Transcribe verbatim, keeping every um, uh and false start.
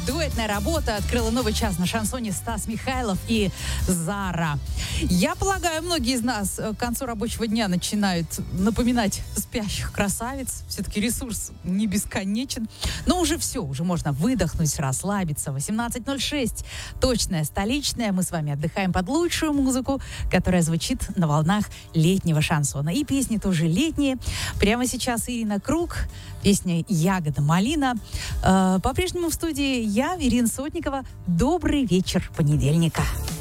Дуэтная работа открыла новый час на шансоне Стас Михайлов и Зара. Я полагаю, многие из нас к концу рабочего дня начинают напоминать спящих красавиц. Все-таки ресурс не бесконечен. Но уже все, уже можно выдохнуть, расслабиться. восемнадцать ноль шесть. Точная столичная. Мы с вами отдыхаем под лучшую музыку, которая звучит на волнах летнего шансона. И песни тоже летние. Прямо сейчас Ирина Круг. Песня «Ягода малина». Э, по-прежнему в студии я, Ирина Сотникова. Добрый вечер понедельника.